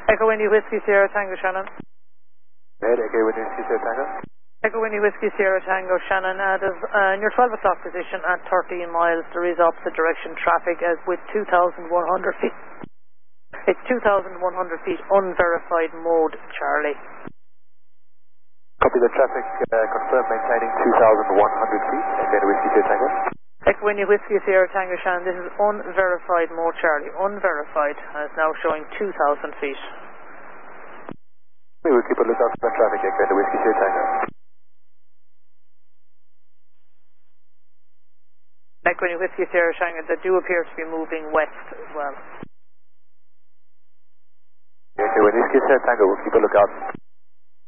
Echo Windy Whiskey Sierra Tango Shannon. Red, Echo Windy Whiskey Sierra Tango. Echo Windy Whiskey Sierra Tango Shannon. There's, in your 12 o'clock position at 13 miles, there is opposite direction traffic with 2,100 feet. It's 2,100 feet unverified mode, Charlie. Copy the traffic, confirmed maintaining 2,100 feet. Echo Whiskey Sierra Tango. Echo Windy Whiskey Sierra Tango Shannon. This is unverified mode, Charlie. Unverified, and it's now showing 2,000 feet. We will keep a lookout for the traffic, Echo Whiskey Sierra Tango. Echo Windy Whiskey Sierra Tango, that do appear to be moving west as well. Echo Windy Whiskey Sierra Tango, we'll keep a lookout.